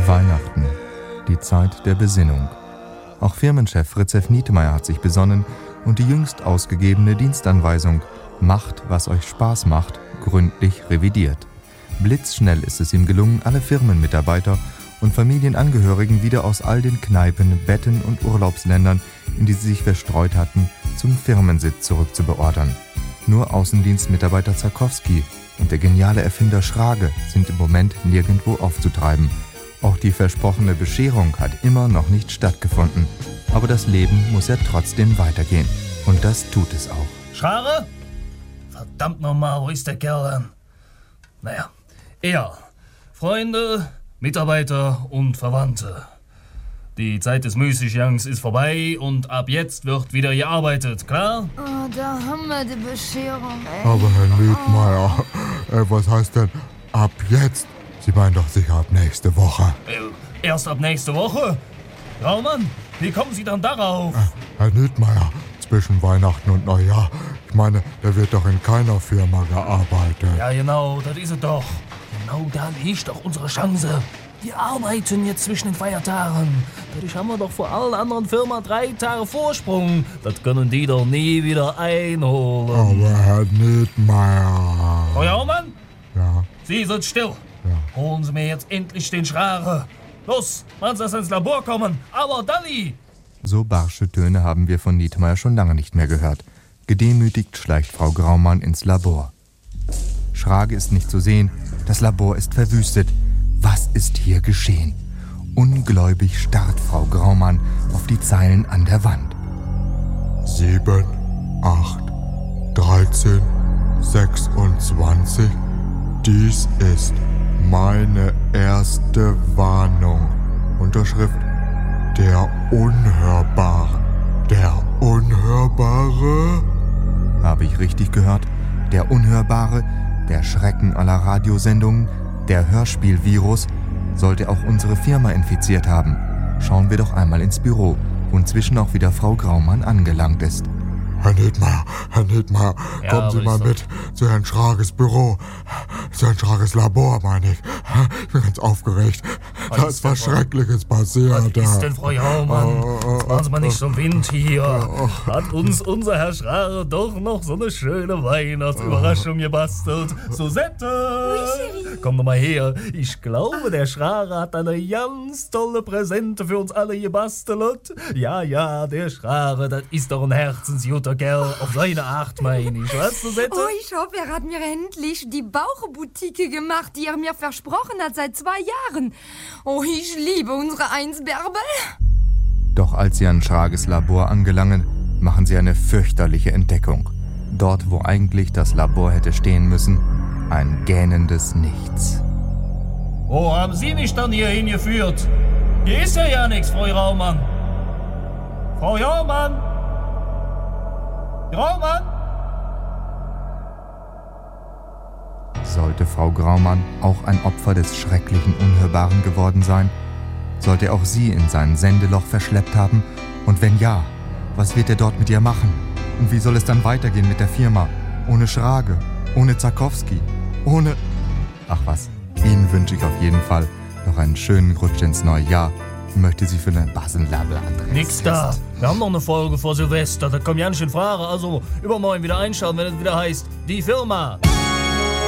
Weihnachten, die Zeit der Besinnung. Auch Firmenchef Fritz F. Nietmeyer hat sich besonnen und die jüngst ausgegebene Dienstanweisung »Macht, was euch Spaß macht« gründlich revidiert. Blitzschnell ist es ihm gelungen, alle Firmenmitarbeiter und Familienangehörigen wieder aus all den Kneipen, Betten und Urlaubsländern, in die sie sich verstreut hatten, zum Firmensitz zurückzubeordern. Nur Außendienstmitarbeiter Zarkowski und der geniale Erfinder Schrage sind im Moment nirgendwo aufzutreiben. Auch die versprochene Bescherung hat immer noch nicht stattgefunden. Aber das Leben muss ja trotzdem weitergehen. Und das tut es auch. Schrage? Verdammt nochmal, wo ist der Kerl denn? Naja, Freunde, Mitarbeiter und Verwandte. Die Zeit des Müßiggangs ist vorbei und ab jetzt wird wieder gearbeitet, klar? Oh, da haben wir die Bescherung, ey. Aber Herr Nietmeyer, was heißt denn ab jetzt? Sie meinen doch sicher ab nächste Woche. Erst ab nächste Woche? Raumann, wie kommen Sie dann darauf? Herr Nietmeyer, zwischen Weihnachten und Neujahr, ich meine, da wird doch in keiner Firma gearbeitet. Ja, genau, das ist es doch. Genau da liegt doch unsere Chance. Die arbeiten jetzt zwischen den Feiertagen. Dadurch haben wir doch vor allen anderen Firmen 3 Tage Vorsprung. Das können die doch nie wieder einholen. Aber Herr Nietmeyer... Frau Jaumann? Ja? Sie sind still. Ja. Holen Sie mir jetzt endlich den Schrage. Los, machen Sie ins Labor kommen. Aber Dalli! So barsche Töne haben wir von Nietmeyer schon lange nicht mehr gehört. Gedemütigt schleicht Frau Graumann ins Labor. Schrage ist nicht zu sehen. Das Labor ist verwüstet. Was ist hier geschehen? Ungläubig starrt Frau Graumann auf die Zeilen an der Wand. 7, 8, 13, 26. Dies ist meine erste Warnung. Unterschrift: Der Unhörbare. Der Unhörbare? Habe ich richtig gehört? Der Unhörbare, der Schrecken aller Radiosendungen, der Hörspielvirus, sollte auch unsere Firma infiziert haben. Schauen wir doch einmal ins Büro, wo inzwischen auch wieder Frau Graumann angelangt ist. Herr Nietmeyer, Ja, kommen Sie mal mit zu Herrn Schrages Büro. Zu Herrn Schrages Labor, meine ich. Ich bin ganz aufgeregt. Da ist was Schreckliches passiert. Was ist denn, Frau Jaumann? Jetzt machen Sie mal nicht so einen Wind hier. Hat uns unser Herr Schrage doch noch so eine schöne Weihnachtsüberraschung gebastelt. Susette! Komm doch mal her. Ich glaube, der Schrage hat eine ganz tolle Präsente für uns alle gebastelt. Ja, der Schrage, das ist doch ein herzensguter Kerl. Auf seine Art, meine ich. Was, Susette? Oh, ich hoffe, er hat mir endlich die Baucheboutique gemacht, die er mir versprochen hat seit 2 Jahren. Oh, ich liebe unsere Einsbärbel. Doch als sie an Schrages Labor angelangen, machen sie eine fürchterliche Entdeckung. Dort, wo eigentlich das Labor hätte stehen müssen, ein gähnendes Nichts. Oh, haben Sie mich dann hier hingeführt? Hier ist ja nichts, Frau Raumann. Frau Jaumann! Graumann! Sollte Frau Graumann auch ein Opfer des schrecklichen Unhörbaren geworden sein? Sollte auch sie in sein Sendeloch verschleppt haben? Und wenn ja, was wird er dort mit ihr machen? Und wie soll es dann weitergehen mit der Firma? Ohne Schrage, ohne Zarkowski, ohne... Ach was, Ihnen wünsche ich auf jeden Fall noch einen schönen Rutsch ins neue Jahr. Ich möchte Sie für eine Basenlabel andrehen. Nix da. Wir haben noch eine Folge vor Silvester. Da kommt ja nicht in Frage. Also übermorgen wieder einschalten, wenn es wieder heißt, die Firma.